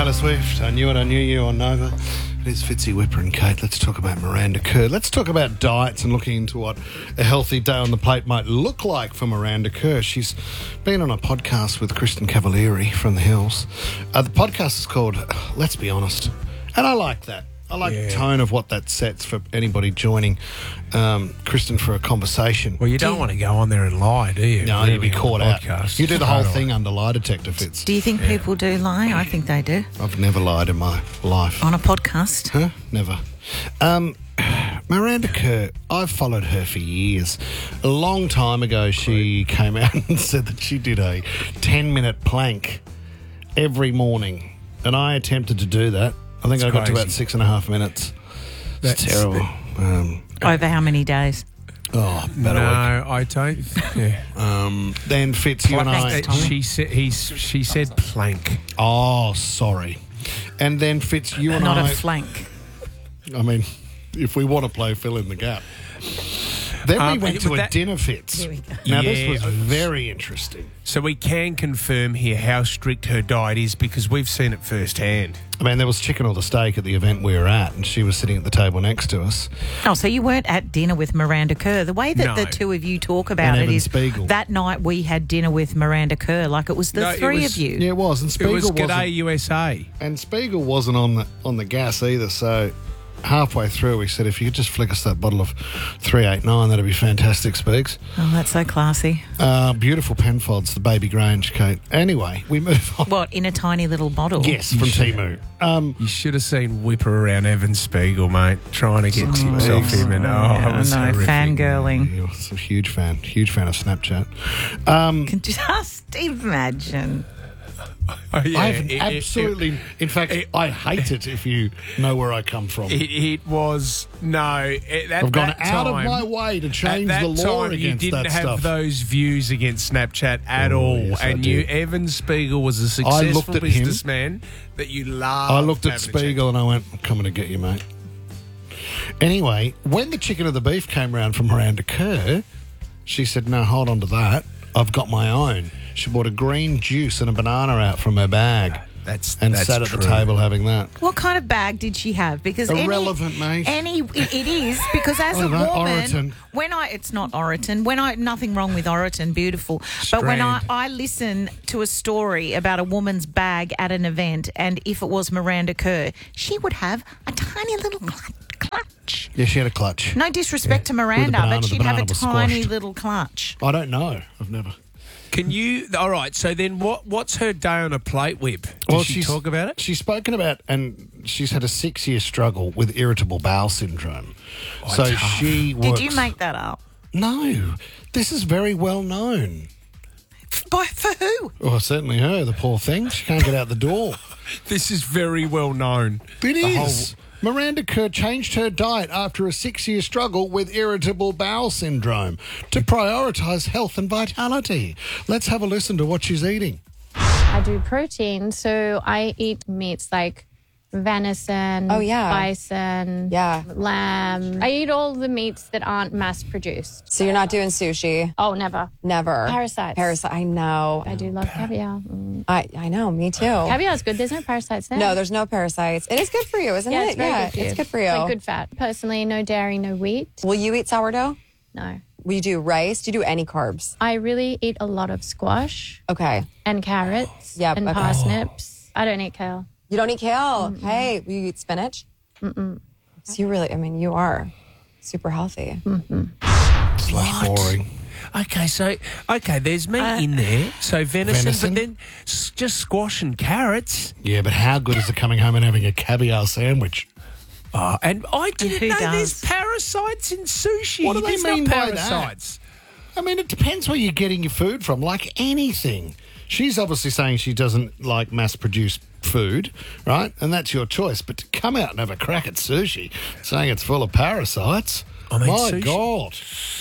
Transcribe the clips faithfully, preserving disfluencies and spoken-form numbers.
Taylor Swift. I knew it, I knew you on Nova. It is Fitzy, Whipper and Kate. Let's talk about Miranda Kerr. Let's talk about diets and looking into what a healthy day on the plate might look like for Miranda Kerr. She's been on a podcast with Kristen Cavalieri from The Hills. Uh, the podcast is called Let's Be Honest. And I like that. I like yeah. the tone of what that sets for anybody joining um, Kristen for a conversation. Well, you don't do want to go on there and lie, do you? No, you'll be caught out. You do the whole thing under lie detector, Fitz. Do you think yeah. people do lie? I think they do. I've never lied in my life. On a podcast? Huh? Never. Um, Miranda Kerr, I've followed her for years. A long time ago, she right. came out and said that she did a ten-minute plank every morning. And I attempted to do that. I think That's I got crazy. to about six and a half minutes. That's it's terrible. Um, Over how many days? Oh, about no, a week. I don't. Yeah. Um, then Fitz, you and I. She said. He's. She said plank. Oh, sorry. And then Fitz, you and Not I. Not a flank. I mean, if we want to play fill in the gap. Then we um, went to a that, dinner, Fitz. Now, yeah, this was very interesting. So we can confirm here how strict her diet is because we've seen it firsthand. I mean, there was chicken or the steak at the event we were at, and she was sitting at the table next to us. Oh, so you weren't at dinner with Miranda Kerr. The way that no. the two of you talk about and it Evan is Spiegel. That night we had dinner with Miranda Kerr, like it was the no, three was, of you. Yeah, it was. And Spiegel it was wasn't, G'day U S A. And Spiegel wasn't on the on the gas either, so halfway through we said, if you could just flick us that bottle of three eighty-nine, that'd be fantastic, Speaks. Oh, that's so classy. Uh, beautiful Penfolds, the Baby Grange, Kate. Anyway, we move on. What, in a tiny little bottle? Yes, from Temu. Um, you should have seen Whipper around Evan Spiegel, mate, trying to get oh, himself him. And, oh, yeah, it was no, horrific. Fangirling. He was a huge fan, huge fan of Snapchat. Um, Can just imagine. Oh, yeah, I have it, absolutely... It, in fact, it, I hate it if you know where I come from. It, it was... No. It, at I've gone that out time, of my way to change at that the law time, against you didn't that have stuff. those views against Snapchat at oh, all. yes, and you, Evan Spiegel was a successful businessman that you loved. I looked at Spiegel and I went, I'm coming to get you, mate. Anyway, when the chicken or the beef came round from Miranda Kerr, she said, no, hold on to that. I've got my own. She bought a green juice and a banana out from her bag. That's and that's sat at true. the table having that. What kind of bag did she have? Because irrelevant, any, mate. Any it, it is because as a know, woman, Oroton. when I it's not Oroton. When I nothing wrong with Oroton, beautiful. Strand. But when I, I listen to a story about a woman's bag at an event, and if it was Miranda Kerr, she would have a tiny little clutch. clutch. Yeah, she had a clutch. No disrespect yeah. to Miranda, banana, but she'd have a tiny squashed. little clutch. I don't know. I've never. Can you... All right, so then what? what's her day on a plate, Whip? Did well, she talk about it? She's spoken about, and she's had a six-year struggle with irritable bowel syndrome. Oh, so tough. she works... Did you make that up? No. This is very well known. By, for who? Well, certainly her, the poor thing. She can't get out the door. This is very well known. It the is. Whole... Miranda Kerr changed her diet after a six-year struggle with irritable bowel syndrome to prioritise health and vitality. Let's have a listen to what she's eating. I do protein, so I eat meats like venison, oh, yeah. bison, yeah. lamb. I eat all the meats that aren't mass-produced. So you're not doing sushi? Oh, never. Never. Parasites. Parasite. I know. I do love caviar. Mm. I, I know, me too. Caviar's good. There's no parasites there. No, there's no parasites. It is good for you, isn't yeah, it? It's very yeah, good for you. It's good for you. Like good fat. Personally, no dairy, no wheat. Will you eat sourdough? No. Will you do rice? Do you do any carbs? I really eat a lot of squash. Okay. And carrots. Yep, and okay. parsnips. I don't eat kale. You don't eat kale? Mm-mm. Hey, will you eat spinach? Mm-mm. So you really, I mean, you are super healthy. Mm-hmm. Slash boring. Okay, so, okay, there's meat Uh, in there. So venison, venison, but then s- just squash and carrots. Yeah, but how good is it coming home and having a caviar sandwich? Oh, and I didn't who know does? there's parasites in sushi. What do they There's mean not by that? parasites. I mean, it depends where you're getting your food from, like anything. She's obviously saying she doesn't like mass-produced food, right? And that's your choice. But to come out and have a crack at sushi, saying it's full of parasites, I mean, my sushi- God.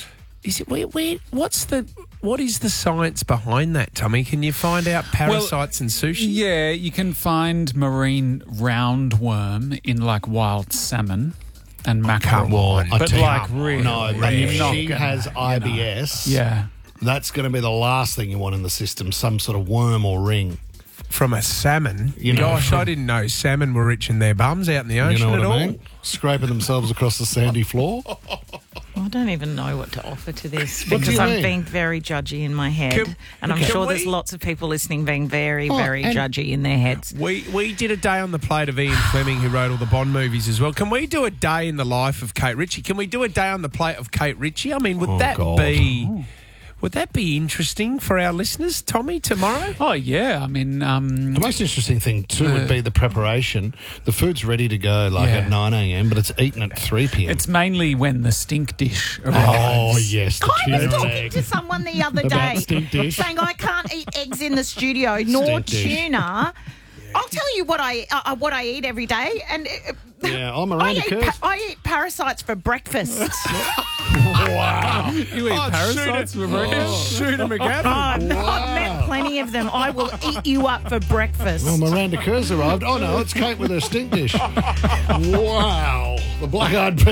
Is it where, where? What's the? What is the science behind that, Tommy? Can you find out parasites in sushi? Yeah, you can find marine roundworm in like wild salmon and mackerel. come on. I But tell you- like really, No, but really if not she gonna, has you know. I B S, Yeah. that's going to be the last thing you want in the system, some sort of worm or ring. from a salmon. You know, Gosh, from- I didn't know salmon were rich in their bums out in the You ocean know what at I all. mean? Scraping themselves across the sandy floor. I don't even know what to offer to this What do because you I'm mean? being very judgy in my head. Can- and I'm can sure we- there's lots of people listening being very, Oh, very and- judgy in their heads. We we did a day on the plate of Ian Fleming, who wrote all the Bond movies as well. Can we do a day in the life of Kate Ritchie? Can we do a day on the plate of Kate Ritchie? I mean, would Oh, that God. be would that be interesting for our listeners, Tommy, tomorrow? Oh, yeah. I mean, um, The most interesting thing, too, would be the preparation. The food's ready to go, like, Yeah. at nine a.m., but it's eaten at three p.m. it's mainly when the stink dish Oh, arrives. yes, the I was tuna talking egg. to someone the other About day stink dish. saying I can't eat eggs in the studio nor Stink dish. tuna. I'll tell you what I uh, what I eat every day, and uh, Yeah, I'm I Miranda eat, Kerr. pa- I eat parasites for breakfast. Wow. You eat Oh, parasites shoot for breakfast? Oh, shoot him again. Oh, I've, I've met plenty of them. I will eat you up for breakfast. Well, Miranda Kerr's arrived. Oh, no, it's Kate with her stink dish. Wow. The black-eyed peas.